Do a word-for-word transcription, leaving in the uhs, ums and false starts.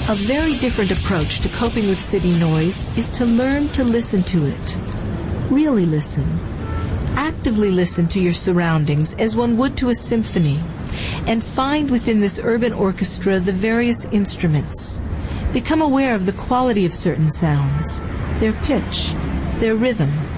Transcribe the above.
A very different approach to coping with city noise is to learn to listen to it. Really listen. Actively listen to your surroundings as one would to a symphony, and find within this urban orchestra the various instruments. Become aware of the quality of certain sounds, their pitch, their rhythm,